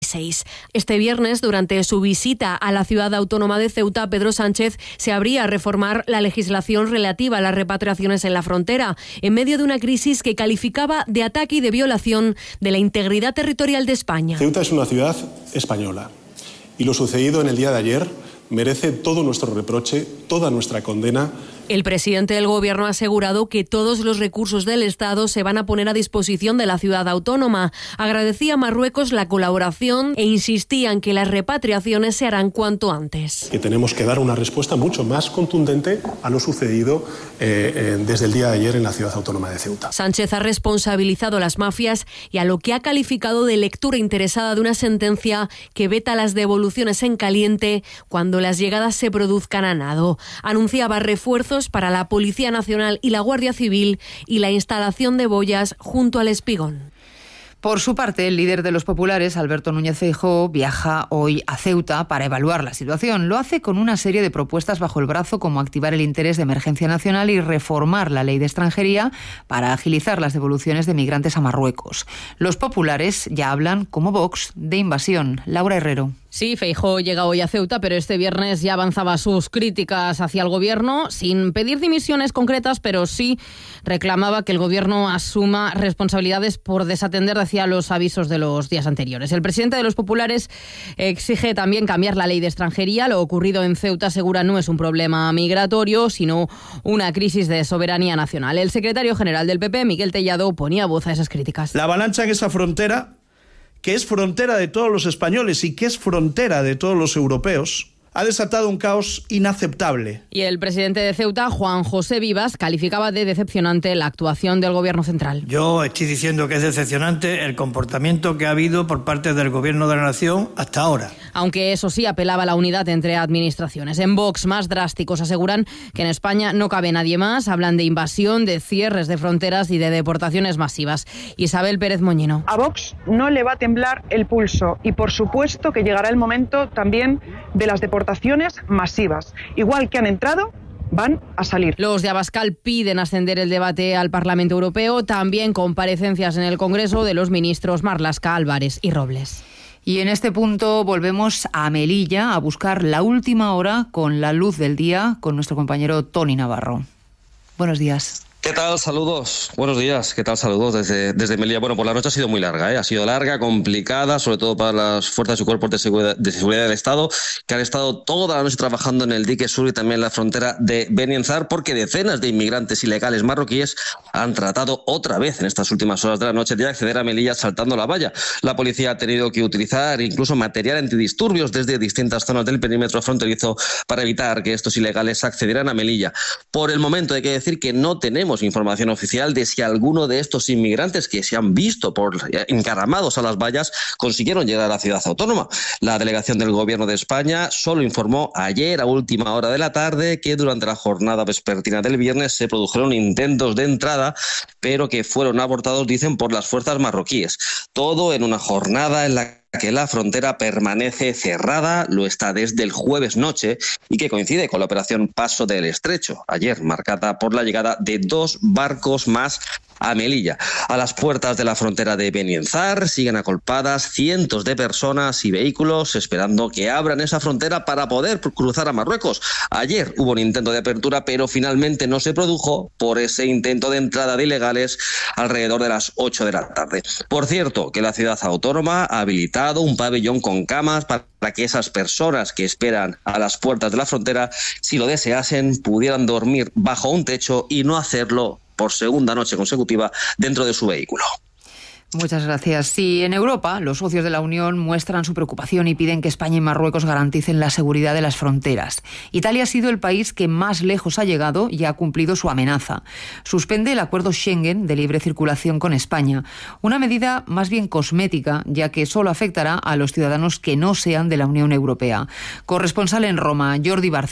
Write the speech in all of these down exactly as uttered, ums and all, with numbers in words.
veintiséis. Este viernes, durante su visita a la ciudad autónoma de Ceuta, Pedro Sánchez se abría a reformar la legislación relativa a las repatriaciones en la frontera, en medio de una crisis que calificaba de ataque y de violación de la integridad territorial de España. Ceuta es una ciudad española y lo sucedido en el día de ayer merece todo nuestro reproche, toda nuestra condena. El presidente del Gobierno ha asegurado que todos los recursos del Estado se van a poner a disposición de la ciudad autónoma. Agradecía a Marruecos la colaboración e insistía en que las repatriaciones se harán cuanto antes. Que tenemos que dar una respuesta mucho más contundente a lo sucedido eh, eh, desde el día de ayer en la ciudad autónoma de Ceuta. Sánchez ha responsabilizado a las mafias y a lo que ha calificado de lectura interesada de una sentencia que veta las devoluciones en caliente cuando las llegadas se produzcan a nado. Anunciaba refuerzos para la Policía Nacional y la Guardia Civil y la instalación de boyas junto al Espigón. Por su parte, el líder de los populares, Alberto Núñez Feijóo, viaja hoy a Ceuta para evaluar la situación. Lo hace con una serie de propuestas bajo el brazo, como activar el interés de emergencia nacional y reformar la ley de extranjería para agilizar las devoluciones de migrantes a Marruecos. Los populares ya hablan, como Vox, de invasión. Laura Herrero. Sí, Feijóo llega hoy a Ceuta, pero este viernes ya avanzaba sus críticas hacia el Gobierno, sin pedir dimisiones concretas, pero sí reclamaba que el Gobierno asuma responsabilidades por desatender, decía, los avisos de los días anteriores. El presidente de los populares exige también cambiar la ley de extranjería. Lo ocurrido en Ceuta, asegura, no es un problema migratorio, sino una crisis de soberanía nacional. El secretario general del P P, Miguel Tellado, ponía voz a esas críticas. La avalancha en esa frontera, que es frontera de todos los españoles y que es frontera de todos los europeos, ha desatado un caos inaceptable. Y el presidente de Ceuta, Juan José Vivas, calificaba de decepcionante la actuación del Gobierno central. Yo estoy diciendo que es decepcionante el comportamiento que ha habido por parte del Gobierno de la Nación hasta ahora. Aunque eso sí, apelaba a la unidad entre administraciones. En Vox, más drásticos, aseguran que en España no cabe nadie más. Hablan de invasión, de cierres de fronteras y de deportaciones masivas. Isabel Pérez Moñino. A Vox no le va a temblar el pulso y por supuesto que llegará el momento también de las deportaciones masivas. Igual que han entrado, van a salir. Los de Abascal piden ascender el debate al Parlamento Europeo, también comparecencias en el Congreso de los ministros Marlaska, Álvarez y Robles. Y en este punto volvemos a Melilla a buscar la última hora con la luz del día con nuestro compañero Tony Navarro. Buenos días. ¿Qué tal? Saludos. Buenos días. ¿Qué tal? Saludos desde, desde Melilla. Bueno, pues la noche ha sido muy larga, ¿eh? Ha sido larga, complicada, sobre todo para las fuerzas y cuerpos de seguridad, de seguridad del Estado, que han estado toda la noche trabajando en el dique sur y también en la frontera de Benienzar, porque decenas de inmigrantes ilegales marroquíes han tratado otra vez en estas últimas horas de la noche de acceder a Melilla saltando la valla. La policía ha tenido que utilizar incluso material antidisturbios desde distintas zonas del perímetro fronterizo para evitar que estos ilegales accedieran a Melilla. Por el momento hay que decir que no tenemos información oficial de si alguno de estos inmigrantes que se han visto por encaramados a las vallas consiguieron llegar a la ciudad autónoma. La delegación del Gobierno de España solo informó ayer a última hora de la tarde que durante la jornada vespertina del viernes se produjeron intentos de entrada, pero que fueron abortados, dicen, por las fuerzas marroquíes. Todo en una jornada en la que la frontera permanece cerrada, lo está desde el jueves noche y que coincide con la operación Paso del Estrecho, ayer marcada por la llegada de dos barcos más a Melilla. A las puertas de la frontera de Benienzar siguen acolpadas cientos de personas y vehículos esperando que abran esa frontera para poder cruzar a Marruecos. Ayer hubo un intento de apertura, pero finalmente no se produjo por ese intento de entrada de ilegales alrededor de las ocho de la tarde. Por cierto, que la ciudad autónoma ha habilitado un pabellón con camas para que esas personas que esperan a las puertas de la frontera, si lo deseasen, pudieran dormir bajo un techo y no hacerlo por segunda noche consecutiva dentro de su vehículo. Muchas gracias. Sí, en Europa, los socios de la Unión muestran su preocupación y piden que España y Marruecos garanticen la seguridad de las fronteras. Italia ha sido el país que más lejos ha llegado y ha cumplido su amenaza. Suspende el acuerdo Schengen de libre circulación con España, una medida más bien cosmética, ya que solo afectará a los ciudadanos que no sean de la Unión Europea. Corresponsal en Roma, Jordi Barcia.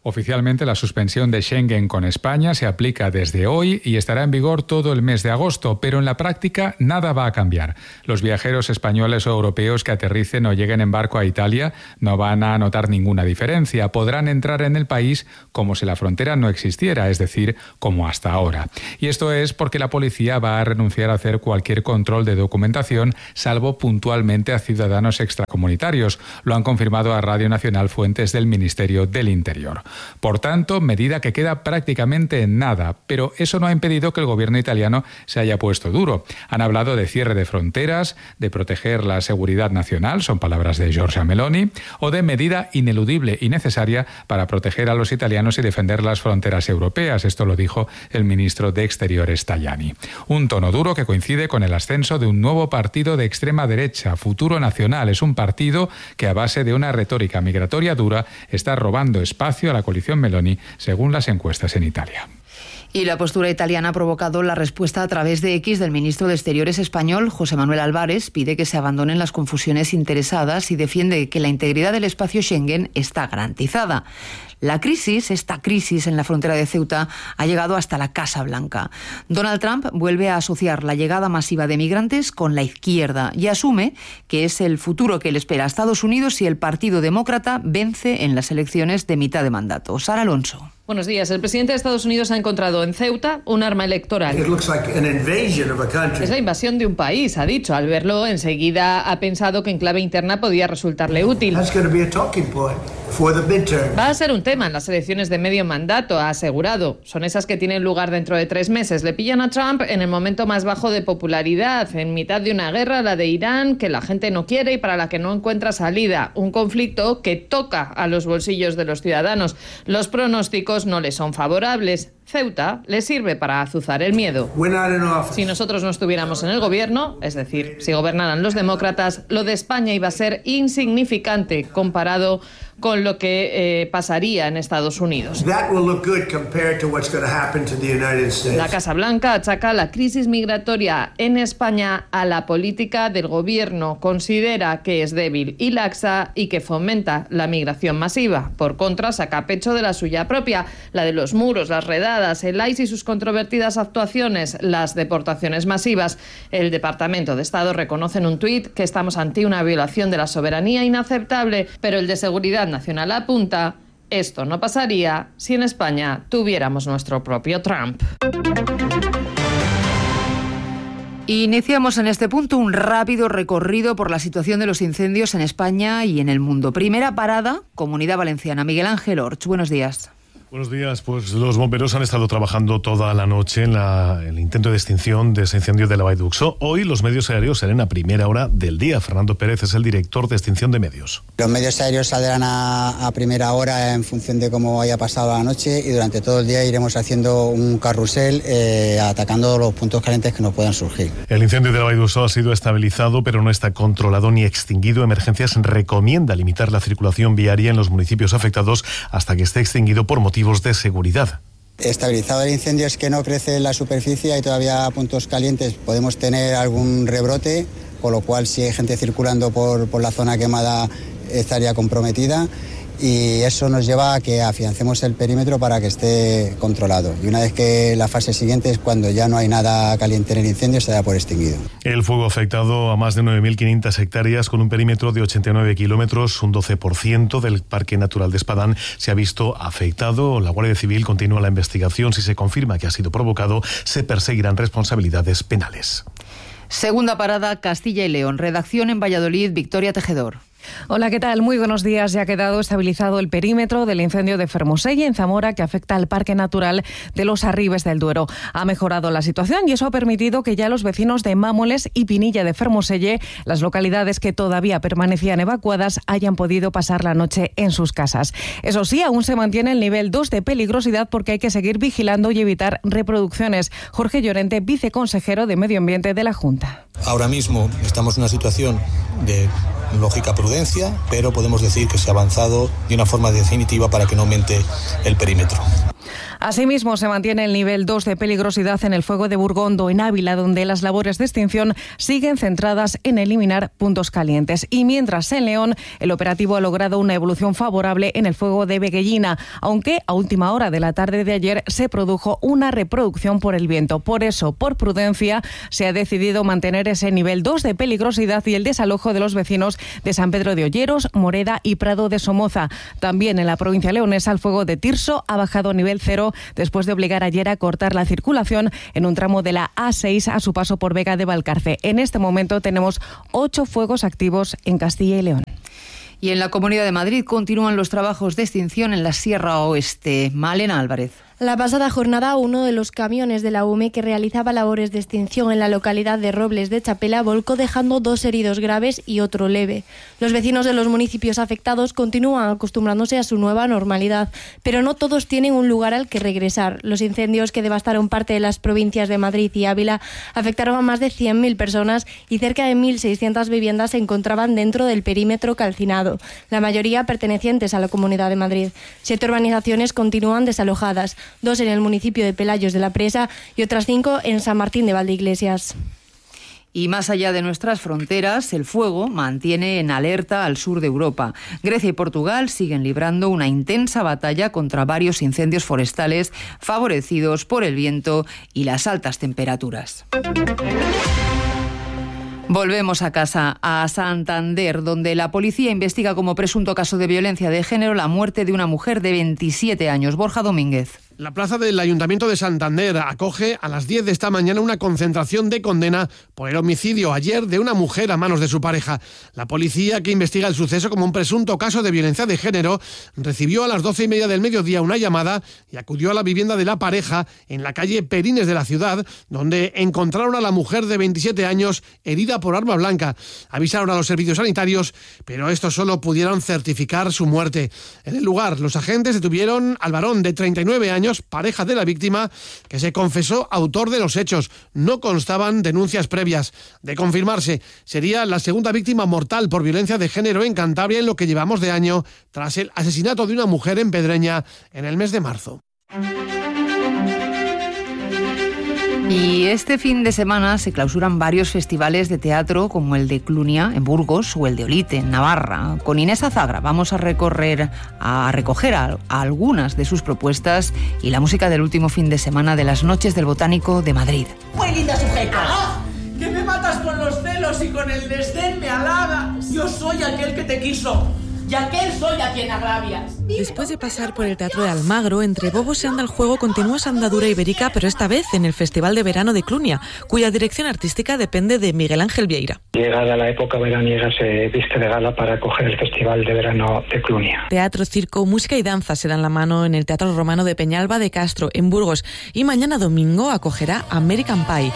Oficialmente, la suspensión de Schengen con España se aplica desde hoy y estará en vigor todo el mes de agosto, pero en la práctica nada va a cambiar. Los viajeros españoles o europeos que aterricen o lleguen en barco a Italia no van a notar ninguna diferencia. Podrán entrar en el país como si la frontera no existiera, es decir, como hasta ahora. Y esto es porque la policía va a renunciar a hacer cualquier control de documentación, salvo puntualmente a ciudadanos extracomunitarios. Lo han confirmado a Radio Nacional fuentes del Ministerio del Interior. Por tanto, medida que queda prácticamente en nada, pero eso no ha impedido que el gobierno italiano se haya puesto duro. Han hablado de cierre de fronteras, de proteger la seguridad nacional, son palabras de Giorgia Meloni, o de medida ineludible y necesaria para proteger a los italianos y defender las fronteras europeas. Esto lo dijo el ministro de Exteriores Tajani. Un tono duro que coincide con el ascenso de un nuevo partido de extrema derecha, Futuro Nacional. Es un partido que a base de una retórica migratoria dura está robando espacio a la coalición Meloni, según las encuestas en Italia. Y la postura italiana ha provocado la respuesta a través de X del ministro de Exteriores español, José Manuel Álvarez. Pide que se abandonen las confusiones interesadas y defiende que la integridad del espacio Schengen está garantizada. La crisis, esta crisis en la frontera de Ceuta, ha llegado hasta la Casa Blanca. Donald Trump vuelve a asociar la llegada masiva de migrantes con la izquierda y asume que es el futuro que le espera a Estados Unidos si el Partido Demócrata vence en las elecciones de mitad de mandato. Sara Alonso. Buenos días. El presidente de Estados Unidos ha encontrado en Ceuta un arma electoral. Es la invasión de un país, ha dicho. Al verlo, enseguida ha pensado que en clave interna podía resultarle útil. Va a ser un tema en las elecciones de medio mandato, ha asegurado. Son esas que tienen lugar dentro de tres meses. Le pillan a Trump en el momento más bajo de popularidad, en mitad de una guerra, la de Irán, que la gente no quiere y para la que no encuentra salida. Un conflicto que toca a los bolsillos de los ciudadanos. Los pronósticos no le son favorables. Ceuta le sirve para azuzar el miedo. Si nosotros no estuviéramos en el gobierno, es decir, si gobernaran los demócratas, lo de España iba a ser insignificante comparado con lo que eh, pasaría en Estados Unidos. La Casa Blanca achaca la crisis migratoria en España a la política del gobierno. Considera que es débil y laxa y que fomenta la migración masiva. Por contra, saca pecho de la suya propia, la de los muros, las redadas, el I C E y sus controvertidas actuaciones, las deportaciones masivas. El Departamento de Estado reconoce en un tuit que estamos ante una violación de la soberanía inaceptable, pero el de Seguridad Nacional apunta: esto no pasaría si en España tuviéramos nuestro propio Trump. Iniciamos en este punto un rápido recorrido por la situación de los incendios en España y en el mundo. Primera parada, Comunidad Valenciana. Miguel Ángel Orch, buenos días. Buenos días. Pues los bomberos han estado trabajando toda la noche en la, el intento de extinción de ese incendio de la Vall d'Uxó. Hoy los medios aéreos salen a primera hora del día. Fernando Pérez es el director de extinción de medios. Los medios aéreos saldrán a, a primera hora en función de cómo haya pasado la noche y durante todo el día iremos haciendo un carrusel eh, atacando los puntos calientes que nos puedan surgir. El incendio de la Vall d'Uxó ha sido estabilizado, pero no está controlado ni extinguido. Emergencias recomienda limitar la circulación viaria en los municipios afectados hasta que esté extinguido por motivos de seguridad. Estabilizado el incendio es que no crece en la superficie, hay todavía puntos calientes, podemos tener algún rebrote, con lo cual si hay gente circulando por, por la zona quemada estaría comprometida. Y eso nos lleva a que afiancemos el perímetro para que esté controlado. Y una vez que la fase siguiente es cuando ya no hay nada caliente en el incendio, se da por extinguido. El fuego ha afectado a más de nueve mil quinientas hectáreas con un perímetro de ochenta y nueve kilómetros. Un doce por ciento del Parque Natural de Espadán se ha visto afectado. La Guardia Civil continúa la investigación. Si se confirma que ha sido provocado, se perseguirán responsabilidades penales. Segunda parada, Castilla y León. Redacción en Valladolid, Victoria Tejedor. Hola, ¿qué tal? Muy buenos días. Ya ha quedado estabilizado el perímetro del incendio de Fermoselle en Zamora, que afecta al Parque Natural de los Arribes del Duero. Ha mejorado la situación y eso ha permitido que ya los vecinos de Mámoles y Pinilla de Fermoselle, las localidades que todavía permanecían evacuadas, hayan podido pasar la noche en sus casas. Eso sí, aún se mantiene el nivel dos de peligrosidad porque hay que seguir vigilando y evitar reproducciones. Jorge Llorente, viceconsejero de Medio Ambiente de la Junta. Ahora mismo estamos en una situación de lógica prudencia, pero podemos decir que se ha avanzado de una forma definitiva para que no aumente el perímetro. Asimismo, se mantiene el nivel dos de peligrosidad en el fuego de Burgondo, en Ávila, donde las labores de extinción siguen centradas en eliminar puntos calientes. Y mientras en León, el operativo ha logrado una evolución favorable en el fuego de Veguellina, aunque a última hora de la tarde de ayer se produjo una reproducción por el viento. Por eso, por prudencia, se ha decidido mantener ese nivel dos de peligrosidad y el desalojo de los vecinos de San Pedro de Olleros, Moreda y Prado de Somoza. También en la provincia leonesa, el fuego de Tirso ha bajado a nivel cero después de obligar ayer a cortar la circulación en un tramo de la A seis a su paso por Vega de Valcarce. En este momento tenemos ocho fuegos activos en Castilla y León. Y en la Comunidad de Madrid continúan los trabajos de extinción en la Sierra Oeste. Malena Álvarez. La pasada jornada, uno de los camiones de la U M E que realizaba labores de extinción en la localidad de Robles de Chapela volcó dejando dos heridos graves y otro leve. Los vecinos de los municipios afectados continúan acostumbrándose a su nueva normalidad, pero no todos tienen un lugar al que regresar. Los incendios que devastaron parte de las provincias de Madrid y Ávila afectaron a más de cien mil personas y cerca de mil seiscientas viviendas se encontraban dentro del perímetro calcinado, la mayoría pertenecientes a la Comunidad de Madrid. Siete urbanizaciones continúan desalojadas, dos en el municipio de Pelayos de la Presa y otras cinco en San Martín de Valdeiglesias. Y más allá de nuestras fronteras, el fuego mantiene en alerta al sur de Europa. Grecia y Portugal siguen librando una intensa batalla contra varios incendios forestales favorecidos por el viento y las altas temperaturas. Volvemos a casa, a Santander, donde la policía investiga como presunto caso de violencia de género la muerte de una mujer de veintisiete años. Borja Domínguez. La plaza del Ayuntamiento de Santander acoge a las diez de esta mañana una concentración de condena por el homicidio ayer de una mujer a manos de su pareja. La policía, que investiga el suceso como un presunto caso de violencia de género, recibió a las doce y media del mediodía una llamada y acudió a la vivienda de la pareja en la calle Perines de la ciudad, donde encontraron a la mujer de veintisiete años herida por arma blanca. Avisaron a los servicios sanitarios, pero estos solo pudieron certificar su muerte. En el lugar, los agentes detuvieron al varón de treinta y nueve años, pareja de la víctima, que se confesó autor de los hechos. No constaban denuncias previas. De confirmarse, sería la segunda víctima mortal por violencia de género en Cantabria en lo que llevamos de año, tras el asesinato de una mujer en Pedreña en el mes de marzo. Y este fin de semana se clausuran varios festivales de teatro como el de Clunia en Burgos o el de Olite en Navarra. Con Inés Azagra vamos a recorrer, a recoger a, a algunas de sus propuestas y la música del último fin de semana de las Noches del Botánico de Madrid. ¡Muy linda sujeta! ¡Ah! ¡Que me matas con los celos y con el desdén me halagas! Yo soy aquel que te quiso. Y aquel soy a quien agravias. Después de pasar por el Teatro de Almagro, Entre Bobos se anda el juego continúa su andadura ibérica, pero esta vez en el Festival de Verano de Clunia, cuya dirección artística depende de Miguel Ángel Vieira. Llegada la época veraniega se viste de gala para acoger el Festival de Verano de Clunia. Teatro, circo, música y danza se dan la mano en el Teatro Romano de Peñalba de Castro, en Burgos, y mañana domingo acogerá American Pie.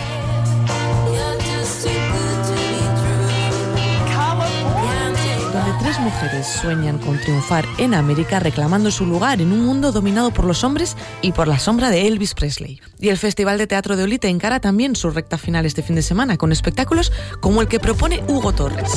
Tres mujeres sueñan con triunfar en América reclamando su lugar en un mundo dominado por los hombres y por la sombra de Elvis Presley. Y el Festival de Teatro de Olite encara también su recta final este fin de semana con espectáculos como el que propone Hugo Torres.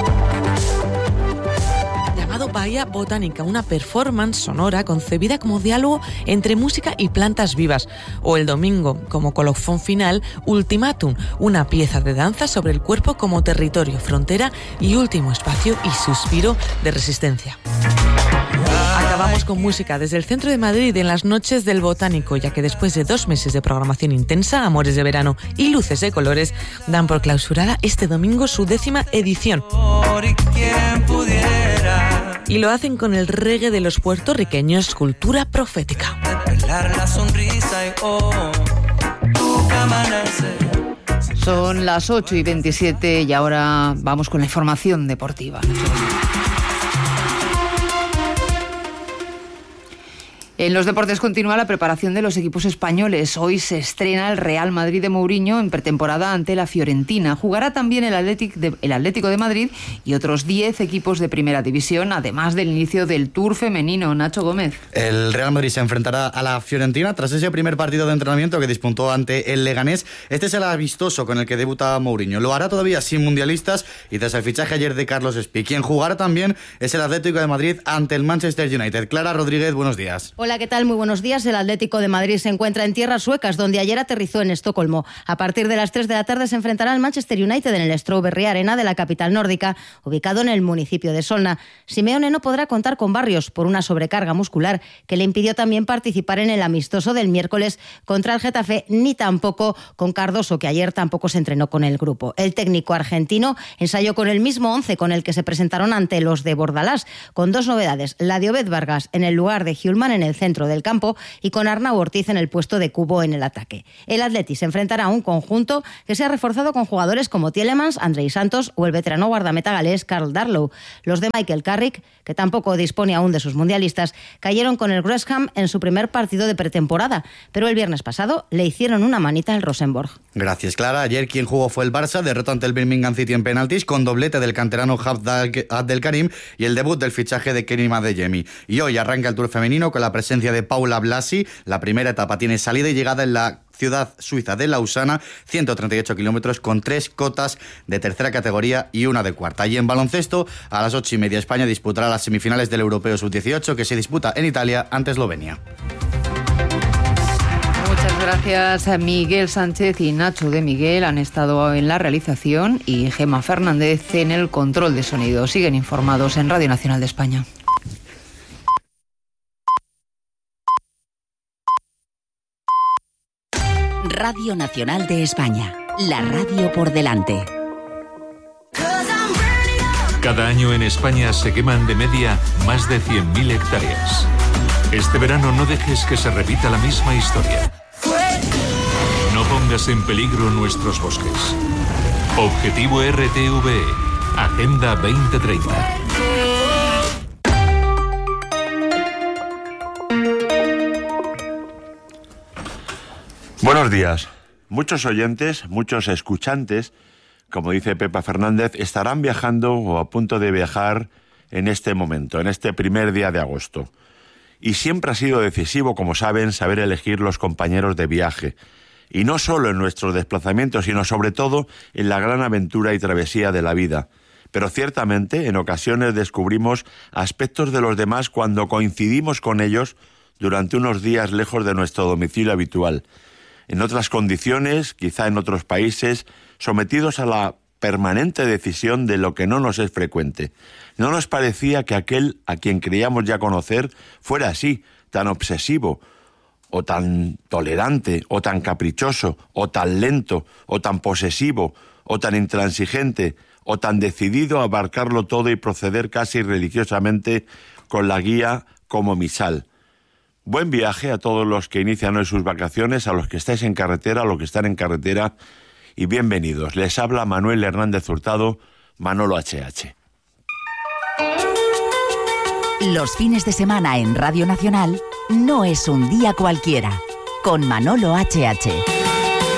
Llamado Bahía Botánica, una performance sonora concebida como diálogo entre música y plantas vivas. O el domingo, como colofón final, Ultimátum, una pieza de danza sobre el cuerpo como territorio, frontera y último espacio y suspiro de resistencia. Acabamos con música desde el centro de Madrid en las Noches del Botánico, ya que después de dos meses de programación intensa, Amores de Verano y Luces de Colores, dan por clausurada este domingo su décima edición. Y lo hacen con el reggae de los puertorriqueños, Cultura Profética. Son las ocho y veintisiete y ahora vamos con la información deportiva. En los deportes continúa la preparación de los equipos españoles. Hoy se estrena el Real Madrid de Mourinho en pretemporada ante la Fiorentina. Jugará también el, Athletic de, el Atlético de Madrid y otros diez equipos de primera división, además del inicio del Tour femenino. Nacho Gómez. El Real Madrid se enfrentará a la Fiorentina tras ese primer partido de entrenamiento que disputó ante el Leganés. Este es el amistoso con el que debuta Mourinho. Lo hará todavía sin mundialistas y tras el fichaje ayer de Carlos Espí. Quien jugará también es el Atlético de Madrid ante el Manchester United. Clara Rodríguez, buenos días. Hola, ¿qué tal? Muy buenos días. El Atlético de Madrid se encuentra en tierras suecas, donde ayer aterrizó en Estocolmo. A partir de las tres de la tarde se enfrentará al Manchester United en el Strawberry Arena de la capital nórdica, ubicado en el municipio de Solna. Simeone no podrá contar con Barrios por una sobrecarga muscular que le impidió también participar en el amistoso del miércoles contra el Getafe, ni tampoco con Cardoso, que ayer tampoco se entrenó con el grupo. El técnico argentino ensayó con el mismo once con el que se presentaron ante los de Bordalás, con dos novedades: la de Obed Vargas en el lugar de Hjulman en el centro del campo y con Arnau Ortiz en el puesto de Cubo en el ataque. El Atleti se enfrentará a un conjunto que se ha reforzado con jugadores como Tielemans, Andrei Santos o el veterano guardameta galés Karl Darlow. Los de Michael Carrick, que tampoco dispone aún de sus mundialistas, cayeron con el West Ham en su primer partido de pretemporada, pero el viernes pasado le hicieron una manita al Rosenborg. Gracias, Clara. Ayer quien jugó fue el Barça, derrotó ante el Birmingham City en penaltis con doblete del canterano Abdelkarim y el debut del fichaje de Kerim Adeyemi. Y hoy arranca el Tour femenino con la presencia de Paula Blasi. La primera etapa tiene salida y llegada en la ciudad suiza de Lausana, ciento treinta y ocho kilómetros con tres cotas de tercera categoría y una de cuarta. Y en baloncesto, a las ocho y media España disputará las semifinales del Europeo sub dieciocho, que se disputa en Italia ante Eslovenia. Muchas gracias a Miguel Sánchez y Nacho de Miguel. Han estado en la realización y Gemma Fernández en el control de sonido. Siguen informados en Radio Nacional de España. Radio Nacional de España, la radio por delante. Cada año en España se queman de media más de cien mil hectáreas. Este verano no dejes que se repita la misma historia. No pongas en peligro nuestros bosques. Objetivo R T V E, Agenda veinte treinta. Buenos días. Muchos oyentes, muchos escuchantes, como dice Pepa Fernández, estarán viajando o a punto de viajar en este momento, en este primer día de agosto. Y siempre ha sido decisivo, como saben, saber elegir los compañeros de viaje. Y no solo en nuestros desplazamientos, sino sobre todo en la gran aventura y travesía de la vida. Pero ciertamente, en ocasiones descubrimos aspectos de los demás cuando coincidimos con ellos durante unos días lejos de nuestro domicilio habitual. En otras condiciones, quizá en otros países, sometidos a la permanente decisión de lo que no nos es frecuente. No nos parecía que aquel a quien creíamos ya conocer fuera así, tan obsesivo, o tan tolerante, o tan caprichoso, o tan lento, o tan posesivo, o tan intransigente, o tan decidido a abarcarlo todo y proceder casi religiosamente con la guía como misal. Buen viaje a todos los que inician hoy sus vacaciones, a los que estáis en carretera, a los que están en carretera, y bienvenidos. Les habla Manuel Hernández Hurtado, Manolo H H. Los fines de semana en Radio Nacional no es un día cualquiera, con Manolo H H.